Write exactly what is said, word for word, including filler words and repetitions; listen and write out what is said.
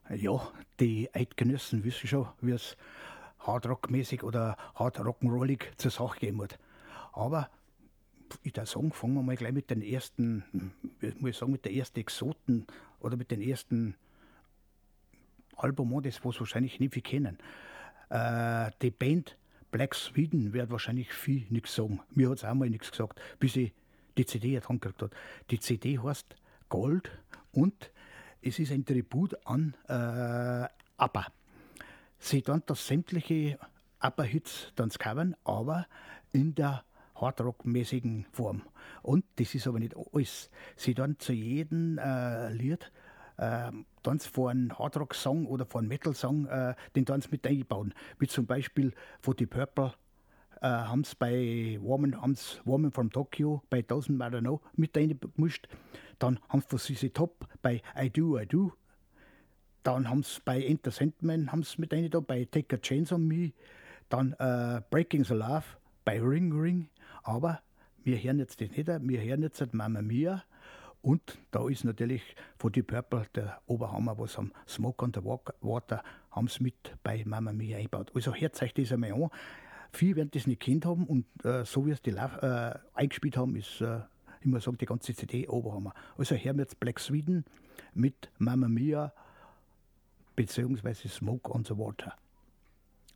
Ja, die Eidgenössen wissen schon, wie es hardrockmäßig oder hard rock'n'rollig zur Sache gehen muss. Aber ich würde sagen, fangen wir mal gleich mit den ersten, wie muss ich sagen, mit der ersten Exoten oder mit den ersten Album an, das was wahrscheinlich nicht viel kennen. Äh, die Band Black Sweden wird wahrscheinlich viel nichts sagen. Mir hat es auch mal nichts gesagt, bis ich die C D dran gekriegt habe. Die C D heißt Gold und es ist ein Tribut an äh, ABBA. Sie tun das sämtliche ABBA-Hits dann covern, aber in der Hardrock-mäßigen Form. Und das ist aber nicht alles. Sie tun zu jedem äh, Lied äh, dann vor einem Hardrock-Song oder vor einem Metal-Song äh, den dann mit einbauen. Wie zum Beispiel von die Purple äh, haben sie bei Woman, haben's Woman from Tokyo bei Doesn't Matter No mit eingemischt. Dann haben sie von C C Top bei I Do, I Do. Dann haben sie bei Enter Sandman haben's mit rein da, bei Take a Chance on Me. Dann äh, Breaking the Love bei Ring Ring. Aber wir hören jetzt das nicht, wir hören jetzt Mamma Mia. Und da ist natürlich von die Purple der Oberhammer, was haben Smoke on the Water, haben sie mit bei Mamma Mia eingebaut. Also hört euch das einmal an. Viele werden das nicht kennt haben und äh, so wie es die äh, eingespielt haben, ist, äh, ich muss sagen, die ganze C D Oberhammer. Also hören wir jetzt Black Sweden mit Mamma Mia beziehungsweise Smoke on the Water.